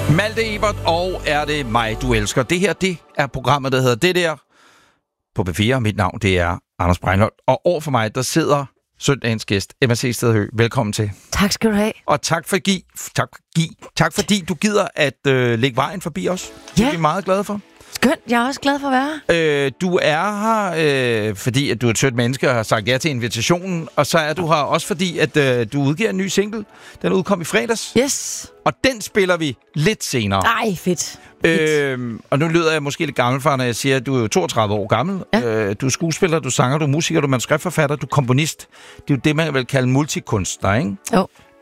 Malte Ebert, og er det mig, du elsker? Det her, det er programmet, der hedder Det Der på P4. Mit navn, det er Anders Breinholt. Og over for mig, der sidder søndagens gæst, Emma C. Stedhø. Velkommen til. Tak skal du have. Og tak fordi du gider at lægge vejen forbi os. Det er vi meget glade for. Skønt, jeg er også glad for at være her. Du er her, fordi at du er et sødt menneske og har sagt ja til invitationen. Og så er du her også fordi, at du udgiver en ny single. Den udkom i fredags. Yes. Og den spiller vi lidt senere. Ej, fedt. Og nu lyder jeg måske lidt gammelfar, når jeg siger, at du er jo 32 år gammel. Ja. Du er skuespiller, du sanger, du er musiker, du er manuskriptforfatter, du er komponist. Det er jo det, man vil kalde multikunstner, ikke? Jo.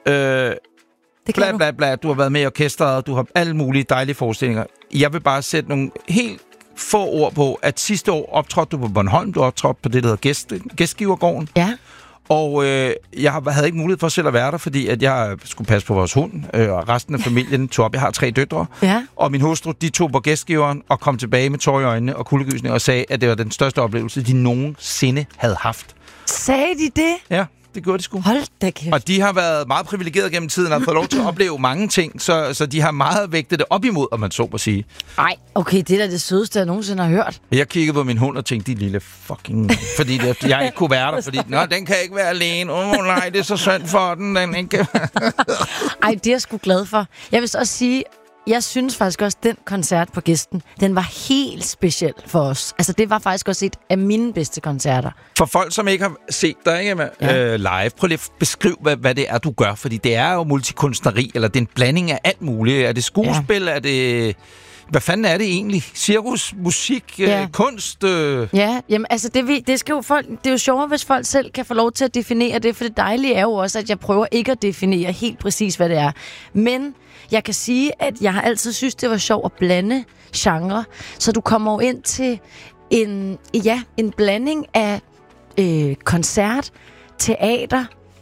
Bla. Du har været med i orkestret, du har alle mulige dejlige forestillinger. Jeg vil bare sætte nogle helt få ord på, at sidste år optrådte du på Bornholm, du optrådte på det, der hedder Gæstgivergården. Ja. Og jeg havde ikke mulighed for selv at være der, fordi at jeg skulle passe på vores hund, og resten af familien tog op. Jeg har 3 døtre, og min hustru, de tog på gæstgiveren og kom tilbage med tår i øjnene og kuldegysning og sagde, at det var den største oplevelse, de nogensinde havde haft. Sagde de det? Ja. Det gjorde de sgu. Hold da kæft. Og de har været meget privilegerede gennem tiden og har fået lov til at opleve mange ting, så de har meget vægtet det op imod, om man så må sige. Ej, okay, det er det sødeste, jeg nogensinde har hørt. Jeg kiggede på min hund og tænkte, de lille fucking... fordi jeg ikke kunne være der, fordi den kan ikke være alene. Nej, det er så synd for den ikke... Ej, det er jeg sgu glad for. Jeg vil også sige... Jeg synes faktisk også, den koncert på Gæsten, den var helt speciel for os. Altså, det var faktisk også et af mine bedste koncerter. For folk, som ikke har set dig live, prøv lige at beskrive, hvad det er, du gør. Fordi det er jo multikunstneri, eller det er en blanding af alt muligt. Er det skuespil? Ja. Er det... Hvad fanden er det egentlig? Cirkus, musik, kunst? Ja, jamen altså, det skal jo folk... Det er jo sjovere, hvis folk selv kan få lov til at definere det, for det dejlige er jo også, at jeg prøver ikke at definere helt præcis, hvad det er. Men... Jeg kan sige, at jeg har altid synes, det var sjovt at blande genre. Så du kommer jo ind til en blanding af koncert, teater,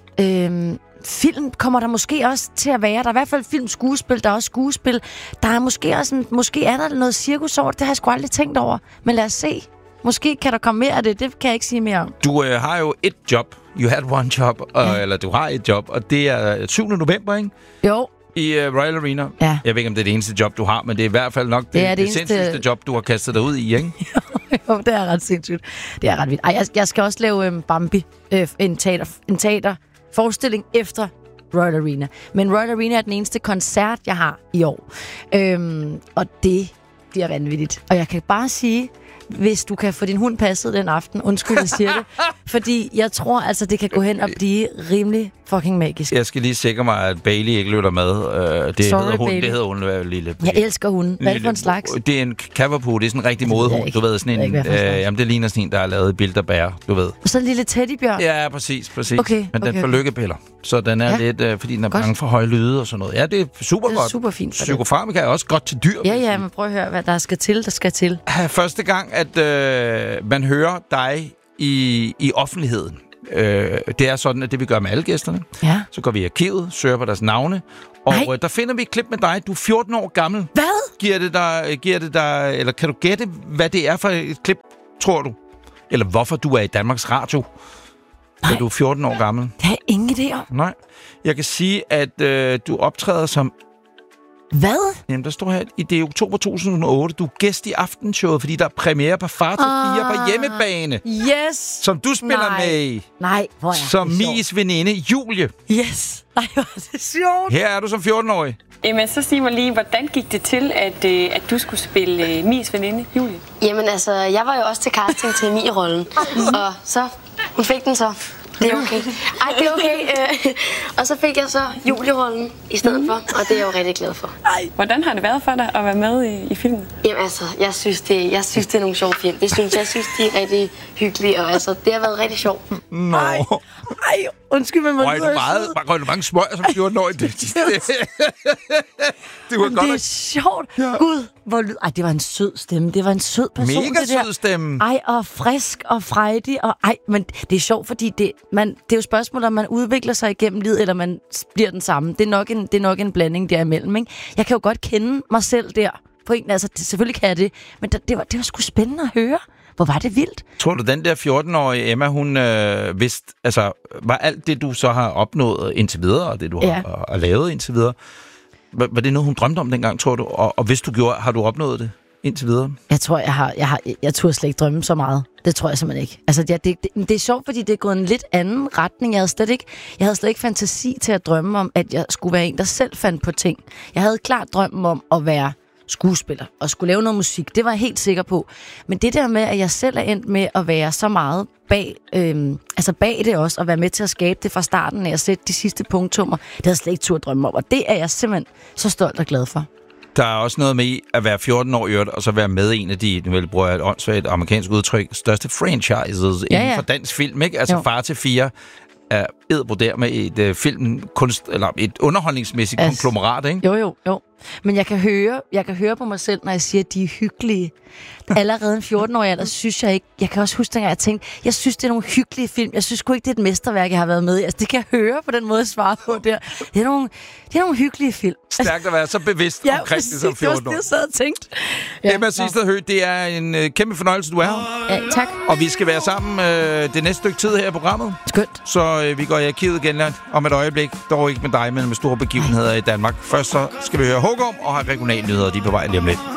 film kommer der måske også til at være. Der er i hvert fald film, skuespil, der er også skuespil. Der er måske er der noget cirkus over det. Det har jeg sgu aldrig tænkt over. Men lad os se. Måske kan der komme mere af det. Det kan jeg ikke sige mere om. Du har jo et job. You had one job. Eller du har et job. Og det er 7. november, ikke? Jo. I Royal Arena. Ja. Jeg ved ikke, om det er det eneste job, du har, men det er i hvert fald nok det sindssygste job, du har kastet dig ud i, ikke? Jo, det er ret sindssygt. Det er ret vildt. Ej, jeg skal også lave Bambi, en teaterforestilling efter Royal Arena. Men Royal Arena er den eneste koncert, jeg har i år. Og det bliver vanvittigt. Og jeg kan bare sige... Hvis du kan få din hund passet den aften, undskyld, jeg siger det. Fordi jeg tror altså, det kan gå hen og blive rimelig fucking magisk. Jeg skal lige sikre mig, at Bailey ikke løber med. Det hedder hun lille. Jeg elsker hunden. Hvad er det for en slags? Det er en Cavapoo. Det er sådan en rigtig modehund. Du ved, sådan en... jamen, det ligner sådan en, der er lavet i Bilderberg. Du ved. Og så en lille teddybjørn? Ja, præcis. Okay, men den får lykkepiller. Så den er lidt... fordi den er bange for høje lyde og sådan noget. Ja, det er super godt. Det er super fint. Psykofarmaka er også godt til dyr. Ja, men prøv at høre, hvad der skal til. Første gang, at man hører dig i offentligheden. Det er sådan, at det vi gør med alle gæsterne. Ja. Så går vi i arkivet, søger på deres navne, og der finder vi et klip med dig. Du er 14 år gammel. Hvad? Giver det dig, eller kan du gætte, hvad det er for et klip, tror du? Eller hvorfor du er i Danmarks Radio, når du er 14 år gammel? Det har jeg ingen idé om. Nej. Jeg kan sige, at du optræder som... Hvad? Jamen, der står her, det er oktober 2008. Du er gæst i Aftenshowet, fordi der er premiere på Far til 4 på hjemmebane. Yes! Som du spiller med i. Nej, hvor er som Mies veninde, Julie. Yes! Nej, hvor er det sjovt. Her er du som 14-årig. Jamen, så sig mig lige, hvordan gik det til, at du skulle spille Mies veninde, Julie? Jamen, altså, jeg var jo også til casting til Mie-rollen. Og så, hun fik den så. Det er okay. Ej, det er okay. Og så fik jeg så Julie-rollen i stedet for, og det er jeg jo rigtig glad for. Hvordan har det været for dig at være med i filmen? Jamen altså, jeg synes, det er nogle sjove film. Jeg synes, de er rigtig hyggelige, og altså, det har været rigtig sjovt. Nå. Ej, undskyld, men røg du mange smøger som 14-årig? Det var godt. Det er sjovt. Ja. Gud, det var en sød stemme. Det var en sød person. Mega sød stemme. Ej, og frisk og frejdig. Og men det er sjovt, fordi det er jo spørgsmålet, om man udvikler sig igennem livet, eller man bliver den samme. Det er nok en blanding derimellem, ikke? Jeg kan jo godt kende mig selv der. På en, altså, selvfølgelig kan jeg det. Men det var sgu spændende at høre. Hvor var det vildt. Tror du, den der 14-årige Emma, hun vidste, altså, var alt det, du så har opnået indtil videre, og det, du har lavet indtil videre, Var det noget, hun drømte om dengang, tror du? Og hvis du gjorde, har du opnået det indtil videre? Jeg tror, jeg turde slet ikke drømme så meget. Det tror jeg simpelthen ikke. Altså, det er sjovt, fordi det er gået en lidt anden retning. Jeg havde slet ikke fantasi til at drømme om, at jeg skulle være en, der selv fandt på ting. Jeg havde klart drømmen om at være skuespiller og skulle lave noget musik. Det var jeg helt sikker på. Men det der med, at jeg selv er endt med at være så meget bag det også, og være med til at skabe det fra starten af at sætte de sidste punktummer, det havde jeg slet ikke turde drømme om. Og det er jeg simpelthen så stolt og glad for. Der er også noget med at være 14 år i øvrigt, og så være med i en af de, nu vil bruge et åndssvagt amerikansk udtryk, største franchises inden for dansk film, ikke? Altså Far til 4 er edbroder med et filmkunst, eller et underholdningsmæssigt konglomerat, ikke? Jo. Men jeg kan høre på mig selv, når jeg siger, at de er hyggelige. Allerede en 14-årig alder, synes jeg ikke. Jeg kan også huske, dengang jeg tænkte, jeg synes, det er nogle hyggelige film. Jeg synes sgu ikke, det er et mesterværk, jeg har været med i. Altså, det kan jeg høre på den måde, jeg svarer på der. Det er nogle hyggelige film. Stærkt at være så bevidst omkring det som 14 år. Det var det, jeg sad og tænkte. Emma Sistad Høegh, det er en kæmpe fornøjelse, du er her. Ja, tak. Og vi skal være sammen det næste stykke tid her i programmet. Skønt. Så vi går i arkivet igen om et øjeblik. Dog ikke med dig, men med store begivenheder i Danmark. Først så skal vi høre Hågum og have regionalnyheder, de er på vej lige om lidt.